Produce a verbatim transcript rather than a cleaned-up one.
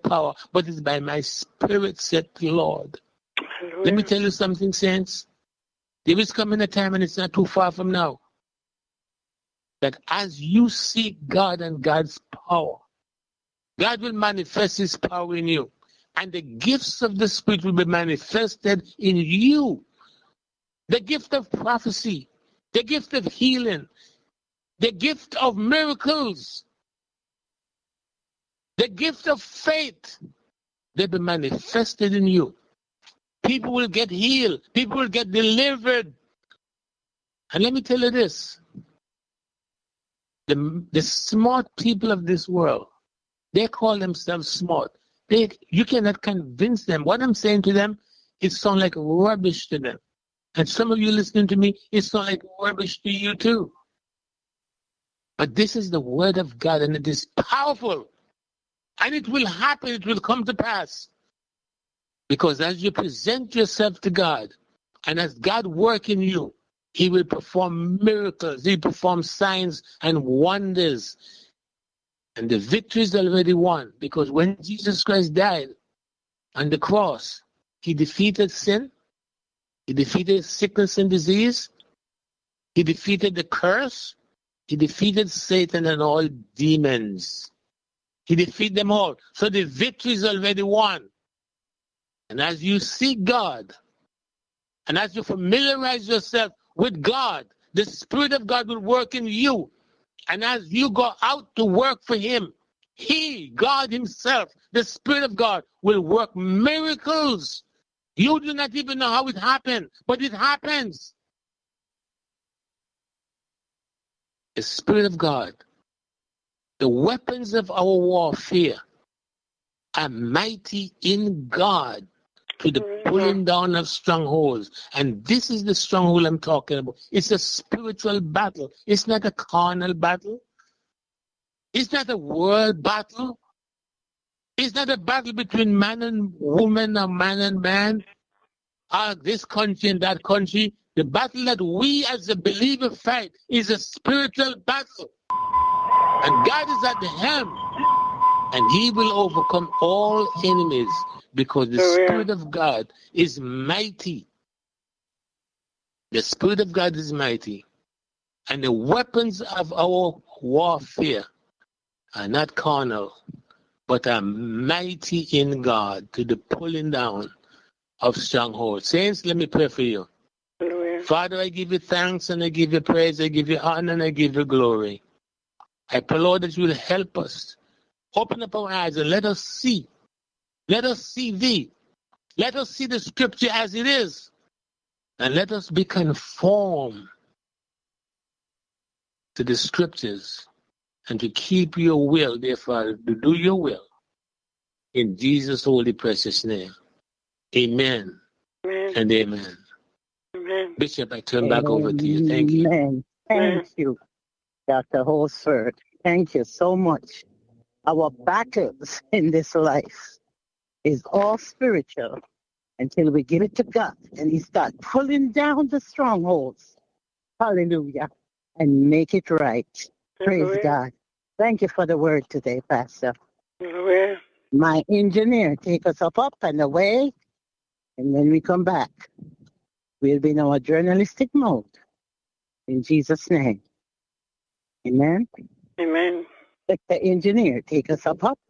power, but it's by my spirit, said the Lord. Hallelujah. Let me tell you something, saints. There is coming a time, and it's not too far from now, that as you seek God and God's power, God will manifest his power in you. And the gifts of the Spirit will be manifested in you. The gift of prophecy, the gift of healing, the gift of miracles, the gift of faith, they'll be manifested in you. People will get healed. People will get delivered. And let me tell you this. The, the smart people of this world, they call themselves smart. They, you cannot convince them. What I'm saying to them, it sounds like rubbish to them. And some of you listening to me, it sounds like rubbish to you too. But this is the word of God, and it is powerful. And it will happen. It will come to pass. Because as you present yourself to God, and as God works in you, he will perform miracles. He will perform signs and wonders. And the victory is already won. Because when Jesus Christ died on the cross, he defeated sin. He defeated sickness and disease. He defeated the curse. He defeated Satan and all demons. He defeated them all. So the victory is already won. And as you seek God, and as you familiarize yourself with God, the Spirit of God will work in you. And as you go out to work for him, he, God himself, the Spirit of God, will work miracles. You do not even know how it happened, but it happens. The Spirit of God, the weapons of our warfare are mighty in God to the pulling down of strongholds. And this is the stronghold I'm talking about. It's a spiritual battle. It's not a carnal battle. It's not a world battle. It's not a battle between man and woman or man and man, or this country and that country. The battle that we as a believer fight is a spiritual battle. And God is at the helm. And he will overcome all enemies because the Spirit of God is mighty. The Spirit of God is mighty. And the weapons of our warfare are not carnal, but are mighty in God to the pulling down of strongholds. Saints, let me pray for you. Hallelujah. Father, I give you thanks and I give you praise. I give you honor and I give you glory. I pray, Lord, that you will help us. Open up our eyes and let us see. Let us see thee. Let us see the scripture as it is. And let us be conformed to the scriptures and to keep your will, dear Father, to do your will. In Jesus' holy precious name. Amen, amen. And amen. Amen. Bishop, I turn back over to you. Thank you. Amen. Thank you, Doctor Holsford. Thank you so much. Our battles in this life is all spiritual until we give it to God and he starts pulling down the strongholds. Hallelujah. And make it right. Praise Hallelujah. God. Thank you for the word today, Pastor. Hallelujah. My engineer, take us up, up and away. And when we come back, we'll be in our journalistic mode. In Jesus' name. Amen. Amen. Let the engineer take us up, up